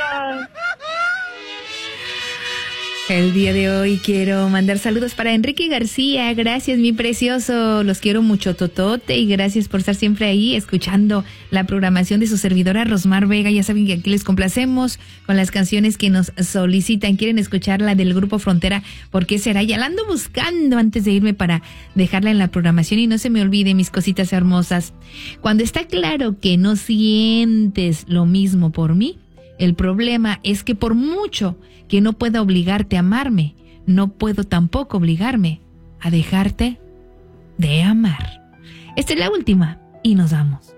El día de hoy quiero mandar saludos para Enrique García. Gracias, mi precioso. Los quiero mucho, totote. Y gracias por estar siempre ahí escuchando la programación de su servidora Rosmar Vega. Ya saben que aquí les complacemos con las canciones que nos solicitan. Quieren escuchar la del Grupo Frontera. ¿Por qué será? Ya la ando buscando antes de irme para dejarla en la programación. Y no se me olvide, mis cositas hermosas. Cuando está claro que no sientes lo mismo por mí, el problema es que por mucho que no pueda obligarte a amarme, no puedo tampoco obligarme a dejarte de amar. Esta es la última y nos vamos.